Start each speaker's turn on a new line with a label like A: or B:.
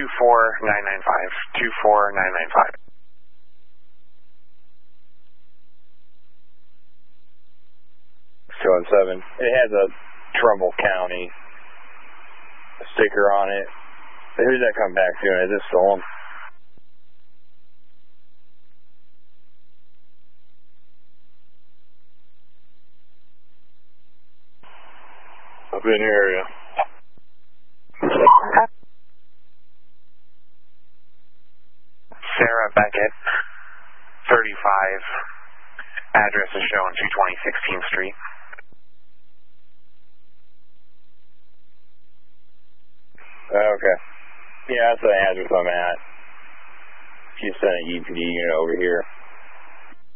A: 24995. 24995.
B: Showing 7. It has a Trumbull County sticker on it. Who's that come back to? Is it stolen? Up in your area.
A: Sarah Beckett, 35. Address is shown 220 16th Street.
B: Okay. Yeah, that's the address I'm at. She sent an EPD unit over here.